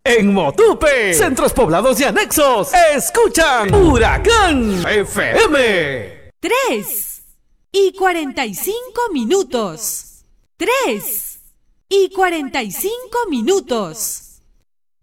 En Motupe, centros poblados y anexos, escuchan Huracán FM. 3:45. 3:45.